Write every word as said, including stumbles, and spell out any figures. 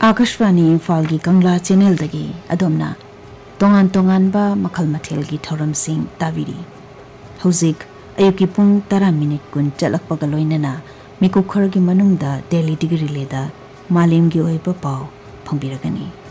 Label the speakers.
Speaker 1: आकाशवाणी इम्फाल की कंगला चैनल दगी अदोमना तोंगान तोंगानबा मखल मथेल की थौरम सिंह ताबिरी हौजिक अयुकी पुंग तरा मिनिट कुन चलकपगा लोइनना मिकुखर की मनुंगदा दिल्ली दिगी रिलेदा मालेम की ओइबा पाव फंबिरगनी।